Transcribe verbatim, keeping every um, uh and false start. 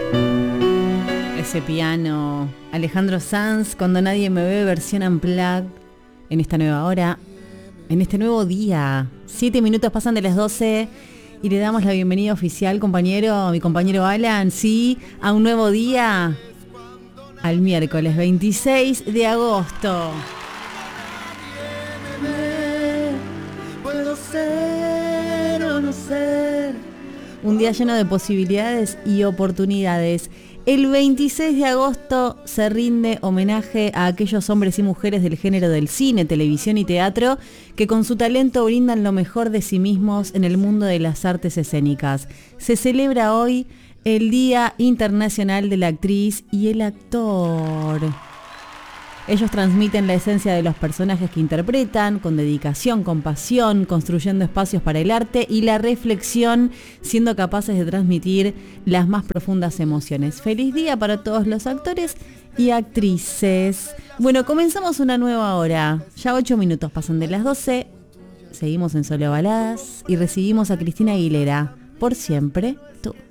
Ese piano, Alejandro Sanz, Cuando nadie me ve, versión unplugged, en esta nueva hora, en este nuevo día. Siete minutos pasan de las doce y le damos la bienvenida oficial, compañero, mi compañero Alan, sí, a un nuevo día, al miércoles veintiséis de agosto. Puedo ser o no ser. Un día lleno de posibilidades y oportunidades. El veintiséis de agosto se rinde homenaje a aquellos hombres y mujeres del género del cine, televisión y teatro que con su talento brindan lo mejor de sí mismos en el mundo de las artes escénicas. Se celebra hoy el Día Internacional de la Actriz y el Actor. Ellos transmiten la esencia de los personajes que interpretan, con dedicación, con pasión, construyendo espacios para el arte y la reflexión, siendo capaces de transmitir las más profundas emociones. Feliz día para todos los actores y actrices. Bueno, comenzamos una nueva hora. Ya ocho minutos pasan de las doce. Seguimos en Solo Baladas y recibimos a Cristina Aguilera. Por siempre, tú.